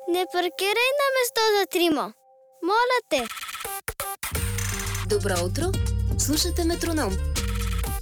Не паркирай на место за трима. Моля те! Добро утро! Слушате Метроном,